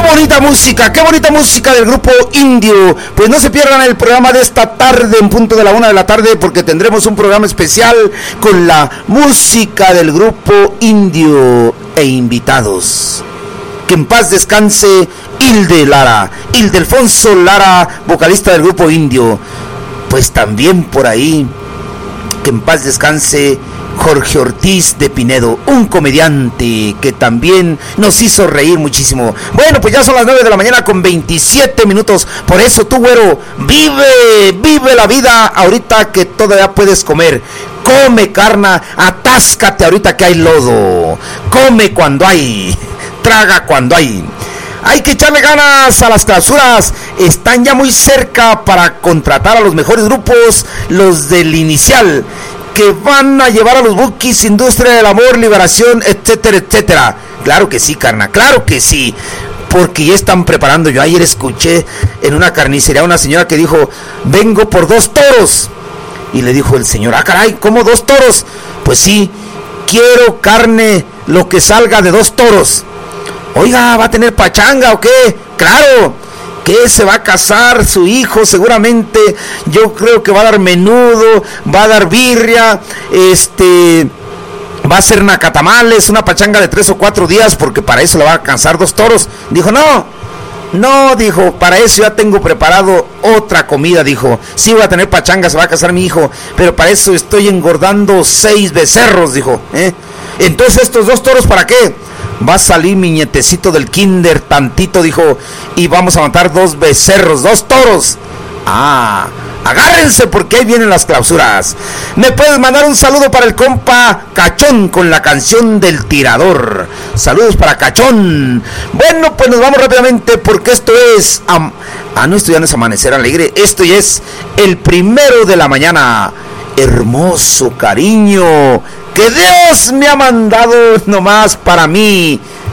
qué bonita música del grupo Indio. Pues no se pierdan el programa de esta tarde en punto de la 1 de la tarde, porque tendremos un programa especial con la música del grupo Indio e invitados. Que en paz descanse Ildefonso Lara, vocalista del grupo Indio. Pues también por ahí, que en paz descanse Jorge Ortiz de Pinedo, un comediante que también nos hizo reír muchísimo. Bueno, pues ya son las 9 de la mañana con 27 minutos. Por eso tú, güero, vive la vida ahorita que todavía puedes comer. Come, carna, atáscate ahorita que hay lodo. Come cuando hay, traga cuando hay. Hay que echarle ganas a las clausuras. Están ya muy cerca para contratar a los mejores grupos, los del inicial, que van a llevar a los Bukis, Industria del Amor, Liberación, etcétera, etcétera. Claro que sí, carna, claro que sí, porque ya están preparando. Yo ayer escuché en una carnicería a una señora que dijo: vengo por 2 toros. Y le dijo el señor: ah, caray, ¿cómo 2 toros? Pues sí, quiero carne, lo que salga de 2 toros. Oiga, ¿va a tener pachanga o qué? Claro, que se va a casar su hijo seguramente. Yo creo que va a dar menudo, va a dar birria, va a ser nacatamales, una pachanga de 3 o 4 días, porque para eso le va a alcanzar 2 toros. Dijo: no, dijo, para eso ya tengo preparado otra comida. Dijo: sí, voy a tener pachanga, se va a casar mi hijo, pero para eso estoy engordando 6 becerros, dijo, Entonces, ¿estos 2 toros para qué? Va a salir mi nietecito del kinder tantito, dijo, y vamos a matar 2 becerros, 2 toros. Ah, agárrense porque ahí vienen las clausuras. Me puedes mandar un saludo para el compa Cachón con la canción del tirador. Saludos para Cachón. Bueno, pues nos vamos rápidamente porque esto es... esto ya no es Amanecer Alegre, esto ya es el 1 de la mañana. Hermoso cariño que Dios me ha mandado nomás para mí.